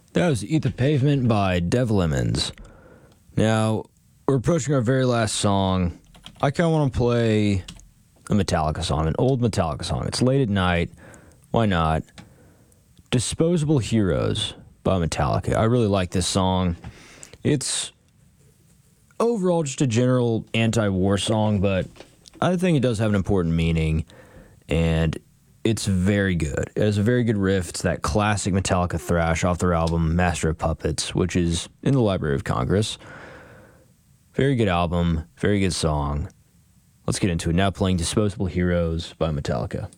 That was Eat the Pavement by Dev Lemons. Now, we're approaching our very last song. I kind of want to play a Metallica song, an old Metallica song. It's late at night. Why not? Disposable Heroes by Metallica. I really like this song. It's overall just a general anti-war song, but I think it does have an important meaning, and it's very good. It has a very good riff. It's that classic Metallica thrash off their album Master of Puppets, which is in the Library of Congress. Very good album, very good song. Let's get into it. Now playing Disposable Heroes by Metallica.